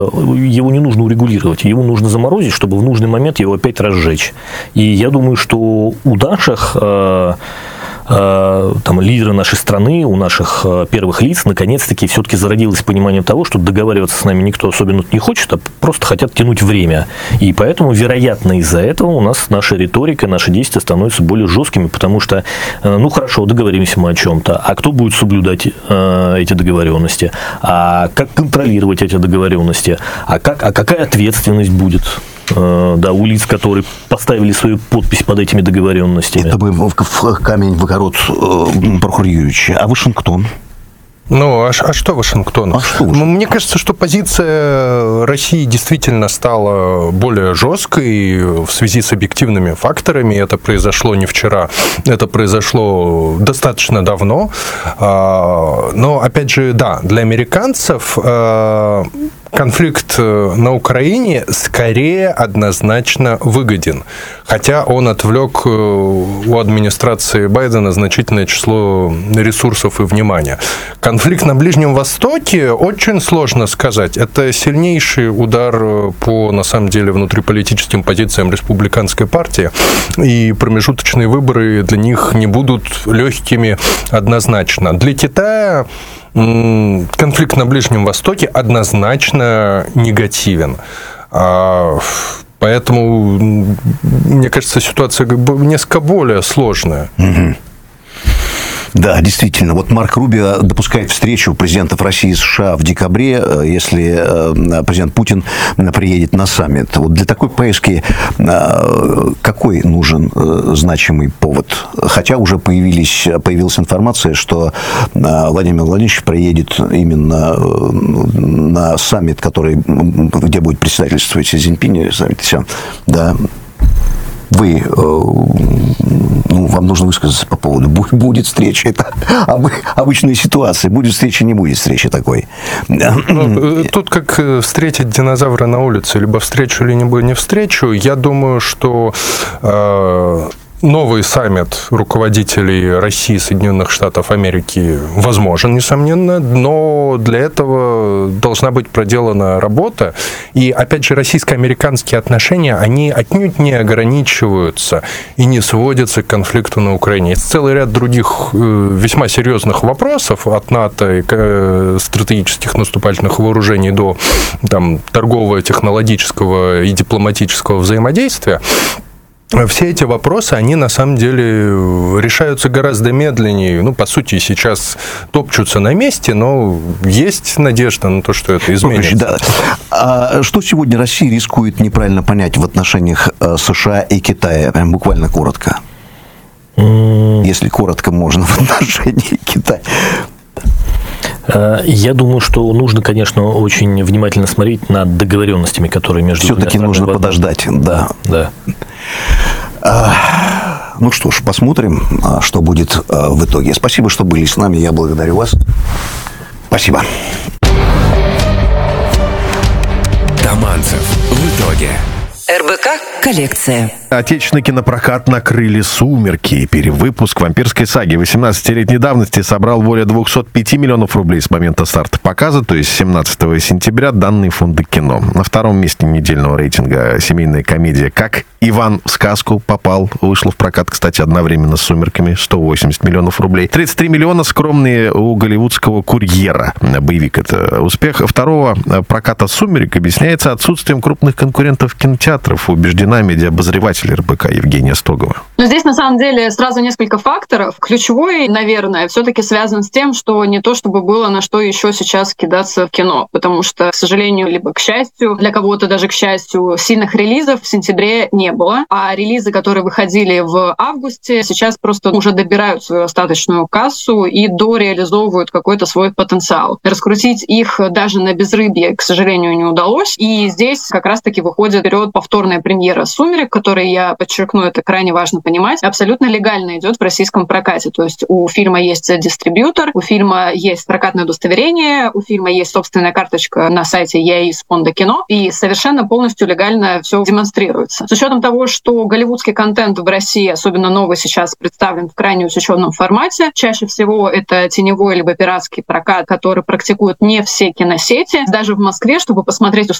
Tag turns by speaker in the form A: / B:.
A: Его не нужно урегулировать, его нужно заморозить, чтобы в нужный момент его опять разжечь. И я думаю, что у наших лидеры нашей страны, у наших первых лиц, наконец-таки, все-таки зародилось понимание того, что договариваться с нами никто особенно не хочет, а просто хотят тянуть время. И поэтому, вероятно, из-за этого у нас наша риторика, наши действия становятся более жесткими, потому что, хорошо, договоримся мы о чем-то, а кто будет соблюдать эти договоренности, а как контролировать эти договоренности, а какая ответственность будет у лиц, которые поставили свою подпись под этими договоренностями.
B: Это мы в камень в огород Прохора Юрьевича. А Вашингтон?
C: А что Вашингтон? Мне кажется, что позиция России действительно стала более жесткой в связи с объективными факторами. Это произошло не вчера, это произошло достаточно давно. Но, опять же, для американцев конфликт на Украине скорее однозначно выгоден, хотя он отвлек у администрации Байдена значительное число ресурсов и внимания. Конфликт на Ближнем Востоке очень сложно сказать. Это сильнейший удар по, на самом деле, внутриполитическим позициям республиканской партии, и промежуточные выборы для них не будут легкими однозначно. Для Китая конфликт на Ближнем Востоке однозначно негативен. Поэтому, мне кажется, ситуация несколько более сложная.
B: Да, действительно. Вот Марко Рубио допускает встречу президентов России и США в декабре, если президент Путин приедет на саммит. Вот для такой поездки какой нужен значимый повод? Хотя уже появилась информация, что Владимир Владимирович приедет именно на саммит, где будет председательствовать Си Цзиньпинь, саммит СЯН. Да. Вам нужно высказаться по поводу, будет встреча, это обычная ситуация, будет встреча, не будет встречи такой.
C: Тут как встретить динозавра на улице, либо встречу, либо не встречу. Я думаю, что новый саммит руководителей России и Соединенных Штатов Америки возможен, несомненно, но для этого должна быть проделана работа. И, опять же, российско-американские отношения, они отнюдь не ограничиваются и не сводятся к конфликту на Украине. Есть целый ряд других весьма серьезных вопросов, от НАТО и стратегических наступательных вооружений до торгового, технологического и дипломатического взаимодействия. Все эти вопросы, они на самом деле решаются гораздо медленнее. По сути, сейчас топчутся на месте, но есть надежда на то, что это изменится.
B: Да. А что сегодня Россия рискует неправильно понять в отношениях США и Китая? Прям буквально коротко. Если коротко можно в отношении Китая.
A: Я думаю, что нужно, конечно, очень внимательно смотреть над договоренностями, которые между двумя
B: странами. Все-таки нужно подождать, да. Ну что ж, посмотрим, что будет в итоге. Спасибо, что были с нами. Я благодарю вас. Спасибо.
D: Таманцев в итоге.
E: РБК «Коллекция».
F: Отечественный кинопрокат накрыли «Сумерки». Перевыпуск «Вампирской саги» 18-летней давности собрал более 205 миллионов рублей с момента старта показа, то есть 17 сентября, данные Фонда кино. На втором месте недельного рейтинга семейная комедия «Как Иван в сказку попал». Вышла в прокат, кстати, одновременно с «Сумерками», 180 миллионов рублей. 33 миллиона скромные у голливудского «Курьера». Боевик — это успех. Второго проката «Сумерек» объясняется отсутствием крупных конкурентов кинотеатров, убеждена медиаобозреватель РБК Евгения Стогова.
G: Но здесь, на самом деле, сразу несколько факторов. Ключевой, наверное, все-таки связан с тем, что не то чтобы было на что еще сейчас кидаться в кино, потому что, к сожалению, либо к счастью, для кого-то даже к счастью, сильных релизов в сентябре не было, а релизы, которые выходили в августе, сейчас просто уже добирают свою остаточную кассу и дореализовывают какой-то свой потенциал. Раскрутить их даже на безрыбье, к сожалению, не удалось, и здесь как раз-таки выходит вперед повторная премьера «Сумерек», который, я подчеркну, это крайне важно понимать, абсолютно легально идет в российском прокате. То есть у фильма есть дистрибьютор, у фильма есть прокатное удостоверение, у фильма есть собственная карточка на сайте ЕАИС Фонда кино, и совершенно полностью легально все демонстрируется. С учетом учетом того, что голливудский контент в России, особенно новый, сейчас представлен в крайне усеченном формате, чаще всего это теневой либо пиратский прокат, который практикуют не все киносети. Даже в Москве, чтобы посмотреть